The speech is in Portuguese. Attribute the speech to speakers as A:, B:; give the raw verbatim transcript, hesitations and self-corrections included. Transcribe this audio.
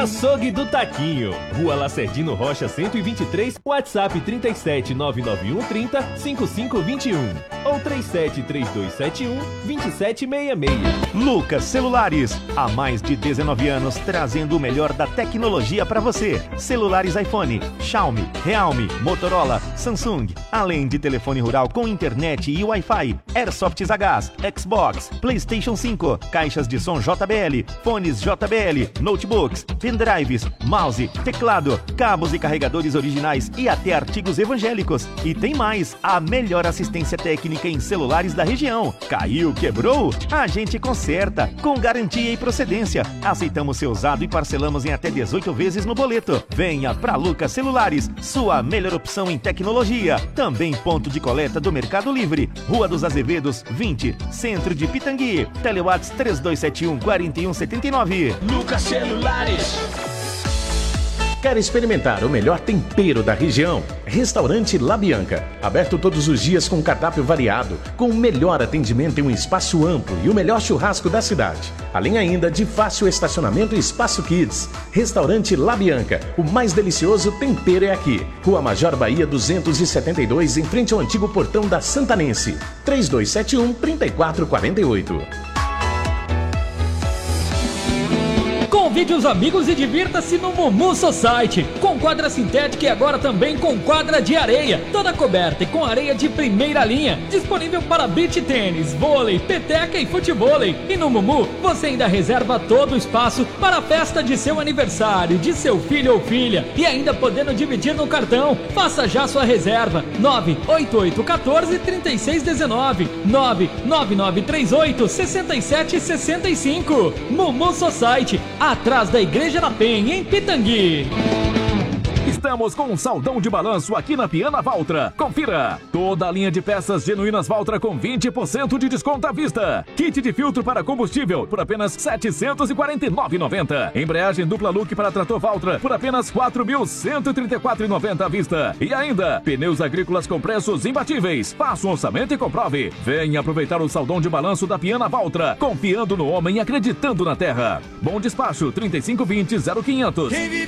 A: Açougue do Taquinho, Rua Lacerdino Rocha cento e vinte e três, WhatsApp trinta e sete, nove nove um, trinta, cinquenta e cinco vinte e um ou trinta e sete, trinta e dois setenta e um, vinte e sete sessenta e seis.
B: Lucas Celulares, há mais de dezenove anos trazendo o melhor da tecnologia para você. Celulares iPhone, Xiaomi, Realme, Motorola, Samsung, além de telefone rural com internet e Wi-Fi, Airsofts a gás, Xbox, PlayStation cinco, caixas de som J B L, fones J B L, notebooks, pendrives, mouse, teclado, cabos e carregadores originais e até artigos evangélicos. E tem mais, a melhor assistência técnica em celulares da região. Caiu, quebrou? A gente conserta, com garantia e procedência. Aceitamos seu usado e parcelamos em até dezoito vezes no boleto. Venha pra Lucas Celulares, sua melhor opção em tecnologia. Também ponto de coleta do Mercado Livre, Rua dos Azevedos, vinte, Centro de Pitangui. Telewats três dois sete um, quatro um sete nove.
C: Lucas Celulares.
D: Quer experimentar o melhor tempero da região? Restaurante La Bianca, aberto todos os dias com cardápio variado, com o melhor atendimento em um espaço amplo e o melhor churrasco da cidade. Além ainda de fácil estacionamento e espaço kids. Restaurante La Bianca, o mais delicioso tempero é aqui. Rua Major Bahia duzentos e setenta e dois, em frente ao antigo portão da Santanense. três dois sete um, três quatro quatro oito.
E: Convide os amigos e divirta-se no Mumu Society, com quadra sintética e agora também com quadra de areia, toda coberta e com areia de primeira linha, disponível para beach tênis, vôlei, peteca e futevôlei. E no Mumu você ainda reserva todo o espaço para a festa de seu aniversário, de seu filho ou filha, e ainda podendo dividir no cartão. Faça já sua reserva, nove oito oito um quatro, três seis um nove, nove nove nove três oito, seis sete seis cinco. Mumu Society, atrás da Igreja da Penha, em Pitangui.
F: Estamos com um saldão de balanço aqui na Piana Valtra. Confira! Toda a linha de peças genuínas Valtra com vinte por cento de desconto à vista. Kit de filtro para combustível por apenas setecentos e quarenta e nove reais e noventa centavos. Embreagem dupla look para trator Valtra por apenas quatro mil cento e trinta e quatro reais e noventa centavos à vista. E ainda, pneus agrícolas com preços imbatíveis. Faça um orçamento e comprove. Venha aproveitar o saldão de balanço da Piana Valtra. Confiando no homem e acreditando na terra. Bom despacho, trinta e cinco vinte, zero quinhentos.